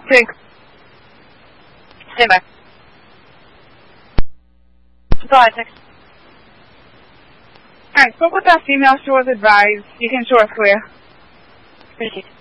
Sync. Stand by. Go ahead, 6. Alright, spoke with that female. She was advised. You can show us clear. Proceed.